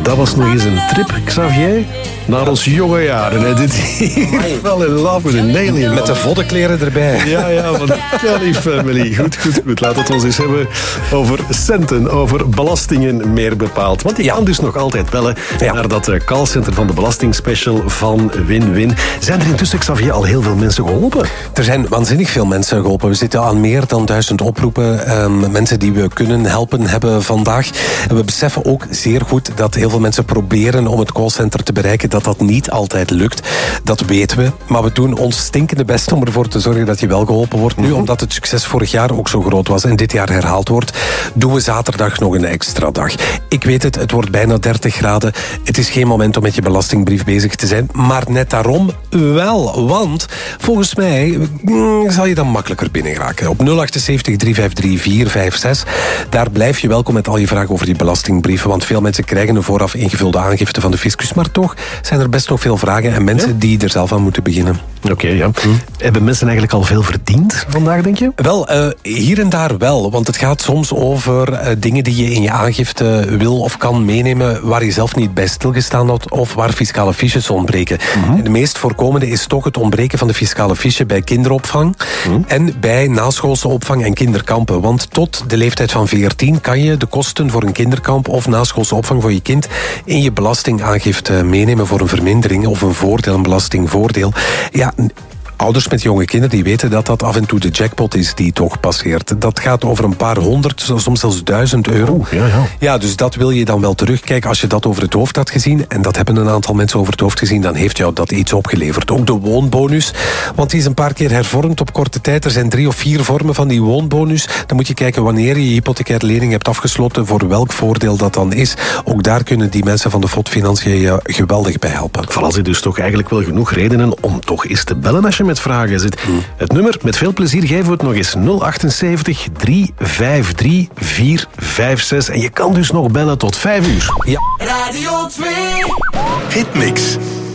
Dat was nog eens een trip, Xavier, naar ons jonge jaren. Hè. Dit hier fell in love with an alien. Met de voddenkleren erbij. Ja, van de Kelly Family. Goed. Laat het ons eens hebben over centen, over belastingen meer bepaald. Want die kan dus nog altijd bellen naar dat callcenter van de belastingspecial van Win-Win. Zijn er intussen, Xavier, al heel veel mensen geholpen? Er zijn waanzinnig veel mensen geholpen. We zitten aan meer dan 1000 oproepen. Mensen die we kunnen helpen hebben vandaag. En we beseffen ook zeer goed dat heel veel mensen proberen om het callcenter te bereiken, dat niet altijd lukt. Dat weten we. Maar we doen ons stinkende best om ervoor te zorgen dat je wel geholpen wordt. Nu, omdat het succes vorig jaar ook zo groot was en dit jaar herhaald wordt, doen we zaterdag nog een extra dag. Ik weet het wordt bijna 30 graden. Het is geen moment om met je belastingbrief bezig te zijn. Maar net daarom wel. Want volgens mij zal je dan makkelijker binnengeraken. Op 078 353 456. Daar blijf je welkom met al je vragen over die belastingbrieven. Want veel mensen krijgen een vooraf ingevulde aangifte van de fiscus. Maar toch zijn er best nog veel vragen en mensen die er zelf aan moeten beginnen. Oké. Hebben mensen eigenlijk al veel verdiend vandaag, denk je? Wel, hier en daar wel. Want het gaat soms over dingen die je in je aangifte wil of kan meenemen waar je zelf niet bij stilgestaan had of waar fiscale fiches ontbreken. En de meest voorkomende is toch het ontbreken van de fiscale fiche bij kinderopvang en bij naschoolse opvang en kinderkampen. Want tot de leeftijd van 14 kan je de kosten voor een kinderkamp of naschoolse opvang voor je kind in je belastingaangifte meenemen voor een vermindering of een voordeel, een belastingvoordeel. Ja, ouders met jonge kinderen die weten dat dat af en toe de jackpot is die toch passeert. Dat gaat over een paar honderd, soms zelfs 1000 euro. Ja, dus dat wil je dan wel terugkijken als je dat over het hoofd had gezien. En dat hebben een aantal mensen over het hoofd gezien. Dan heeft jou dat iets opgeleverd. Ook de woonbonus. Want die is een paar keer hervormd op korte tijd. Er zijn 3 of 4 vormen van die woonbonus. Dan moet je kijken wanneer je hypothecaire lening hebt afgesloten, voor welk voordeel dat dan is. Ook daar kunnen die mensen van de FOD Financiën je geweldig bij helpen. Voilà, er dus toch eigenlijk wel genoeg redenen om toch eens te bellen als je met vragen zit. Het nummer, met veel plezier geven we het nog eens. 078 353 456. En je kan dus nog bellen tot 5 uur. Ja. Radio 2 Hitmix.